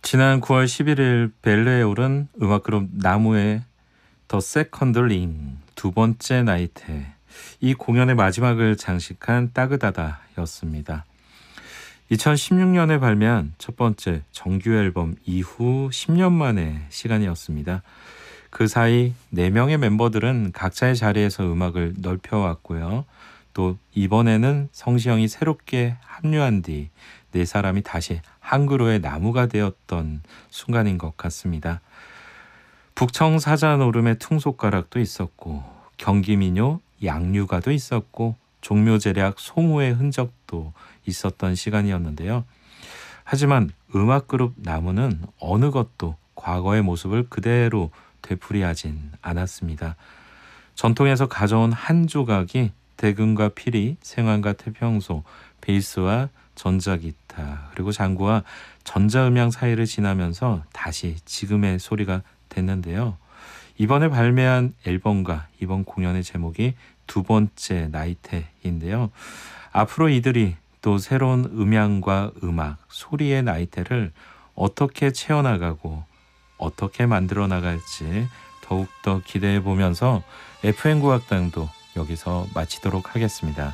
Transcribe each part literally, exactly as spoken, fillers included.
지난 구월 십일일 벨르에 오른 음악그룹 나무의 더 세컨드 링 두 번째 나이트, 이 공연의 마지막을 장식한 따그다다였습니다. 이천십육 년에 발매한 첫 번째 정규 앨범 이후 십 년 만의 시간이었습니다. 그 사이 네 명의 멤버들은 각자의 자리에서 음악을 넓혀왔고요. 또 이번에는 성시형이 새롭게 합류한 뒤 네 사람이 다시 한 그루의 나무가 되었던 순간인 것 같습니다. 북청사자 노름의 퉁손가락도 있었고, 경기민요 양류가도 있었고, 종묘제략 송우의 흔적도 있었던 시간이었는데요. 하지만 음악그룹 나무는 어느 것도 과거의 모습을 그대로 되풀이하진 않았습니다. 전통에서 가져온 한 조각이 대금과 피리, 생활과 태평소, 베이스와 전자기타, 그리고 장구와 전자음향 사이를 지나면서 다시 지금의 소리가 됐는데요. 이번에 발매한 앨범과 이번 공연의 제목이 두 번째 나이테인데요. 앞으로 이들이 또 새로운 음향과 음악, 소리의 나이테를 어떻게 채워나가고 어떻게 만들어 나갈지 더욱더 기대해 보면서 에프엠 국악당도 여기서 마치도록 하겠습니다.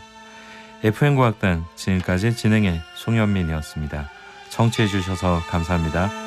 에프엠 국악당, 지금까지 진행의 송현민이었습니다. 청취해 주셔서 감사합니다.